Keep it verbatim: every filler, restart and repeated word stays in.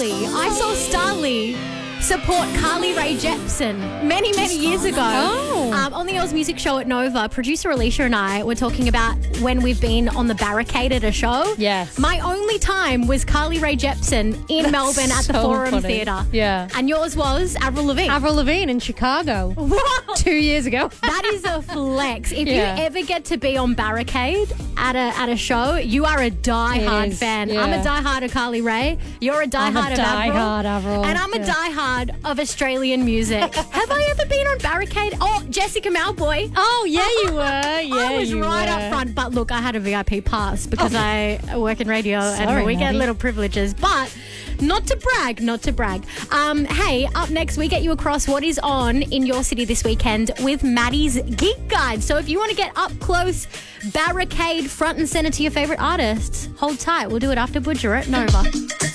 Starly. I saw Starly support Carly Rae Jepsen many, many years ago. Oh. Um, on the Oz Music Show at Nova, producer Alicia and I were talking about when we've been on the barricade at a show. Yes. My only time was Carly Rae Jepsen in That's Melbourne at the so Forum funny. Theatre. Yeah. And yours was Avril Lavigne. Avril Lavigne in Chicago Wow. two years ago. That is a flex. If Yeah. you ever get to be on barricade at a at a show, you are a diehard It is, fan. yeah. I'm a diehard of Carly Rae. You're a diehard I'm a of Avril. diehard Avril, And I'm a yeah. diehard of Australian music. Have I ever been on barricade? Oh, Jessica Malboy. Oh, yeah, you were. Yeah, I was you right were. up front, but look, I had a V I P pass because I work in radio and Sorry, we get Maddie. little privileges. But not to brag, not to brag. Um, hey, up next, we get you across what is on in your city this weekend with Maddie's Geek Guide. So if you want to get up close, barricade, front and center to your favourite artists, hold tight. We'll do it after Butcher at Nova.